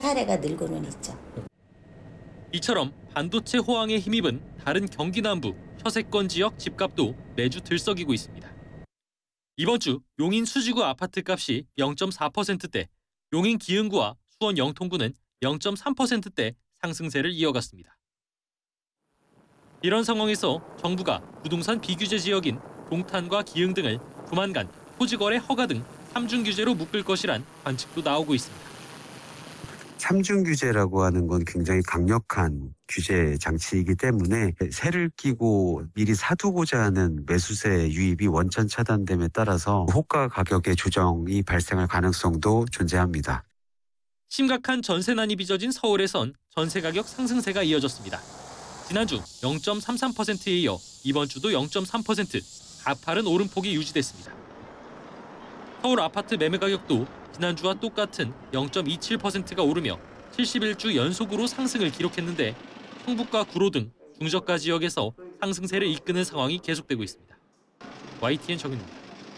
사례가 늘고는 있죠. 이처럼 반도체 호황에 힘입은 다른 경기 남부 혀세권 지역 집값도 매주 들썩이고 있습니다. 이번 주 용인 수지구 아파트값이 0.4%대, 용인 기흥구와 수원 영통구는 0.3%대 상승세를 이어갔습니다. 이런 상황에서 정부가 부동산 비규제 지역인 동탄과 기흥 등을 조만간 토지거래 허가 등 3중 규제로 묶을 것이란 관측도 나오고 있습니다. 3중 규제라고 하는 건 굉장히 강력한 규제 장치이기 때문에 세를 끼고 미리 사두고자 하는 매수세 유입이 원천 차단됨에 따라서 호가 가격의 조정이 발생할 가능성도 존재합니다. 심각한 전세난이 빚어진 서울에선 전세 가격 상승세가 이어졌습니다. 지난주 0.33%에 이어 이번 주도 0.3%, 가파른 오름폭이 유지됐습니다. 서울 아파트 매매 가격도 지난주와 똑같은 0.27%가 오르며 71주 연속으로 상승을 기록했는데 성북과 구로 등 중저가 지역에서 상승세를 이끄는 상황이 계속되고 있습니다. YTN 정윤입니다.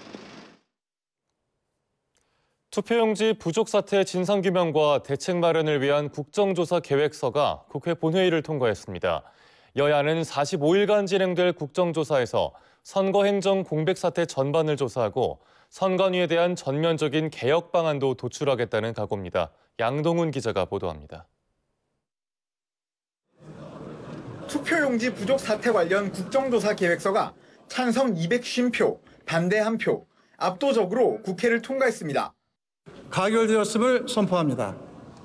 투표용지 부족 사태 진상규명과 대책 마련을 위한 국정조사 계획서가 국회 본회의를 통과했습니다. 여야는 45일간 진행될 국정조사에서 선거행정 공백 사태 전반을 조사하고 선관위에 대한 전면적인 개혁 방안도 도출하겠다는 각오입니다. 양동훈 기자가 보도합니다. 투표용지 부족 사태 관련 국정조사 계획서가 찬성 250표, 반대 1표, 압도적으로 국회를 통과했습니다. 가결되었음을 선포합니다.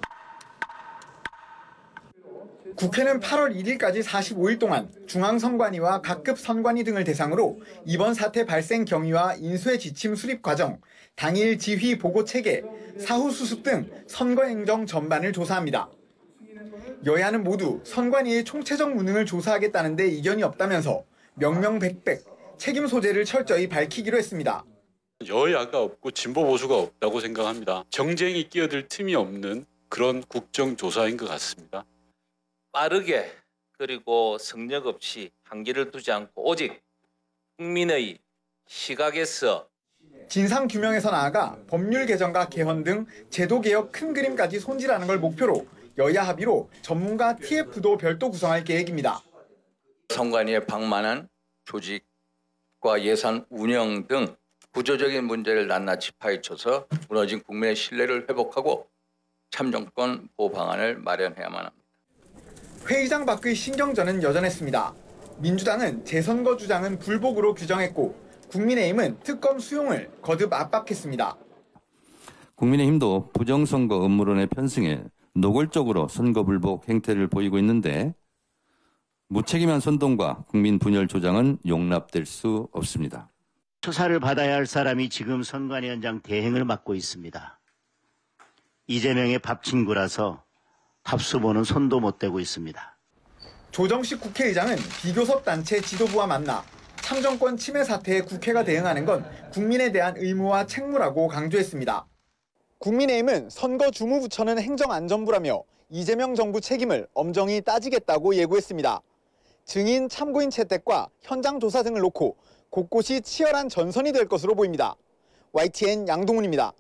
국회는 8월 1일까지 45일 동안 중앙선관위와 각급 선관위 등을 대상으로 이번 사태 발생 경위와 인수의 지침 수립 과정, 당일 지휘 보고 체계, 사후 수습 등 선거행정 전반을 조사합니다. 여야는 모두 선관위의 총체적 무능을 조사하겠다는데 이견이 없다면서 명명백백 책임 소재를 철저히 밝히기로 했습니다. 여야가 없고 진보 보수가 없다고 생각합니다. 정쟁이 끼어들 틈이 없는 그런 국정조사인 것 같습니다. 빠르게 그리고 성역 없이 한계를 두지 않고 오직 국민의 시각에서 진상규명에서 나아가 법률 개정과 개헌 등 제도 개혁 큰 그림까지 손질하는 걸 목표로 여야 합의로 전문가 TF도 별도 구성할 계획입니다. 선관위에 방만한 조직과 예산 운영 등 구조적인 문제를 낱낱이 파헤쳐서 무너진 국민의 신뢰를 회복하고 참정권 보호 방안을 마련해야만 합니다. 회의장 밖의 신경전은 여전했습니다. 민주당은 재선거 주장은 불복으로 규정했고 국민의힘은 특검 수용을 거듭 압박했습니다. 국민의힘도 부정선거 음모론의 편승에 노골적으로 선거 불복 행태를 보이고 있는데 무책임한 선동과 국민 분열 조장은 용납될 수 없습니다. 수사를 받아야 할 사람이 지금 선관위원장 대행을 맡고 있습니다. 이재명의 밥 친구라서 밥수보는 손도 못 대고 있습니다. 조정식 국회의장은 비교섭 단체 지도부와 만나 참정권 침해 사태에 국회가 대응하는 건 국민에 대한 의무와 책무라고 강조했습니다. 국민의힘은 선거 주무부처는 행정안전부라며 이재명 정부 책임을 엄정히 따지겠다고 예고했습니다. 증인 참고인 채택과 현장 조사 등을 놓고 곳곳이 치열한 전선이 될 것으로 보입니다. YTN 양동훈입니다.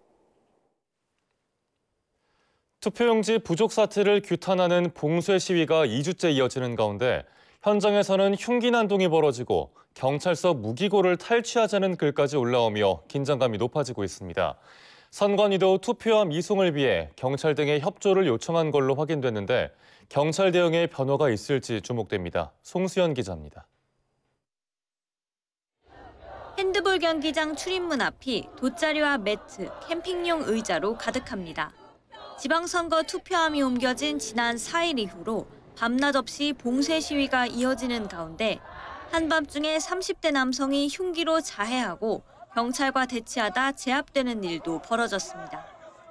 투표용지 부족 사태를 규탄하는 봉쇄 시위가 2주째 이어지는 가운데 현장에서는 흉기 난동이 벌어지고 경찰서 무기고를 탈취하자는 글까지 올라오며 긴장감이 높아지고 있습니다. 선관위도 투표함 이송을 위해 경찰 등의 협조를 요청한 걸로 확인됐는데 경찰 대응에 변화가 있을지 주목됩니다. 송수연 기자입니다. 핸드볼 경기장 출입문 앞이 돗자리와 매트, 캠핑용 의자로 가득합니다. 지방선거 투표함이 옮겨진 지난 4일 이후로 밤낮 없이 봉쇄 시위가 이어지는 가운데 한밤중에 30대 남성이 흉기로 자해하고 경찰과 대치하다 제압되는 일도 벌어졌습니다.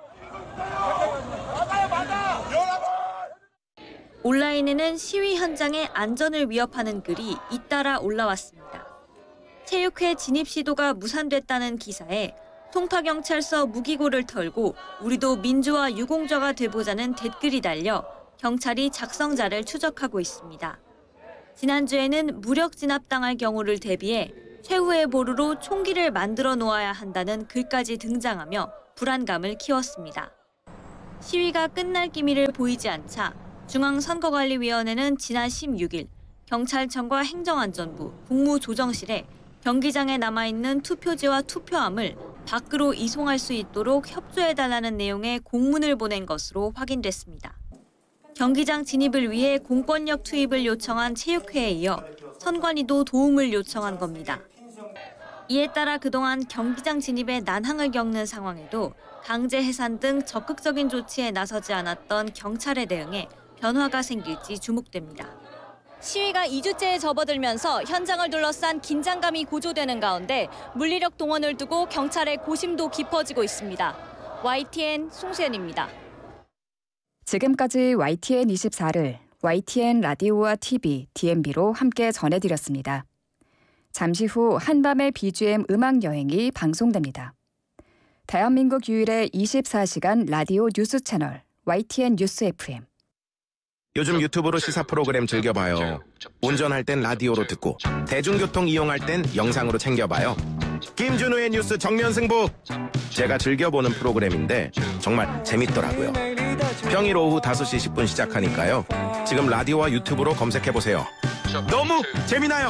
온라인에는 시위 현장의 안전을 위협하는 글이 잇따라 올라왔습니다. 체육회 진입 시도가 무산됐다는 기사에 송파경찰서 무기고를 털고 우리도 민주화 유공자가 돼보자는 댓글이 달려 경찰이 작성자를 추적하고 있습니다. 지난주에는 무력 진압당할 경우를 대비해 최후의 보루로 총기를 만들어 놓아야 한다는 글까지 등장하며 불안감을 키웠습니다. 시위가 끝날 기미를 보이지 않자 중앙선거관리위원회는 지난 16일 경찰청과 행정안전부, 국무조정실에 경기장에 남아있는 투표지와 투표함을 밖으로 이송할 수 있도록 협조해달라는 내용의 공문을 보낸 것으로 확인됐습니다. 경기장 진입을 위해 공권력 투입을 요청한 체육회에 이어 선관위도 도움을 요청한 겁니다. 이에 따라 그동안 경기장 진입에 난항을 겪는 상황에도 강제 해산 등 적극적인 조치에 나서지 않았던 경찰의 대응에 변화가 생길지 주목됩니다. 시위가 2주째에 접어들면서 현장을 둘러싼 긴장감이 고조되는 가운데 물리력 동원을 두고 경찰의 고심도 깊어지고 있습니다. YTN 송수연입니다. 지금까지 YTN24를 YTN 라디오와 TV, DMB로 함께 전해드렸습니다. 잠시 후 한밤의 BGM 음악여행이 방송됩니다. 대한민국 유일의 24시간 라디오 뉴스 채널 YTN 뉴스 FM. 요즘 유튜브로 시사 프로그램 즐겨봐요. 운전할 땐 라디오로 듣고 대중교통 이용할 땐 영상으로 챙겨봐요. 김준우의 뉴스 정면승부. 제가 즐겨보는 프로그램인데 정말 재밌더라고요. 평일 오후 5시 10분 시작하니까요. 지금 라디오와 유튜브로 검색해보세요. 너무 재미나요.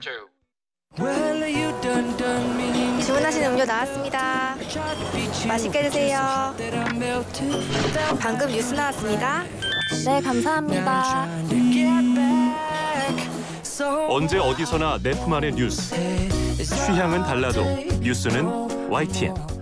주문하신 음료 나왔습니다. 맛있게 드세요. 방금 뉴스 나왔습니다. 네, 감사합니다. 언제 어디서나 내 품 안의 뉴스. 취향은 달라도 뉴스는 YTN.